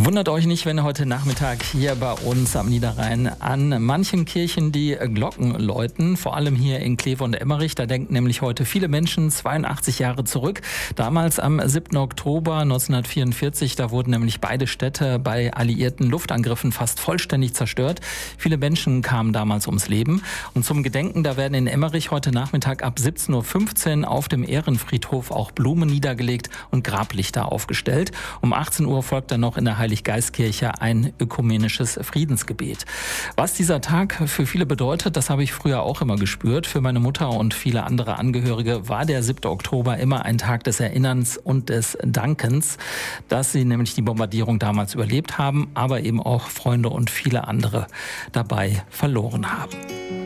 Wundert euch nicht, wenn heute Nachmittag hier bei uns am Niederrhein an manchen Kirchen die Glocken läuten. Vor allem hier in Kleve und Emmerich. Da denken nämlich heute viele Menschen 82 Jahre zurück. Damals am 7. Oktober 1944, da wurden nämlich beide Städte bei alliierten Luftangriffen fast vollständig zerstört. Viele Menschen kamen damals ums Leben. Und zum Gedenken, da werden in Emmerich heute Nachmittag ab 17.15 Uhr auf dem Ehrenfriedhof auch Blumen niedergelegt und Grablichter aufgestellt. Um 18 Uhr folgt dann noch in der Heiliggeistkirche ein ökumenisches Friedensgebet. Was dieser Tag für viele bedeutet, das habe ich früher auch immer gespürt. Für meine Mutter und viele andere Angehörige war der 7. Oktober immer ein Tag des Erinnerns und des Dankens, dass sie nämlich die Bombardierung damals überlebt haben, aber eben auch Freunde und viele andere dabei verloren haben.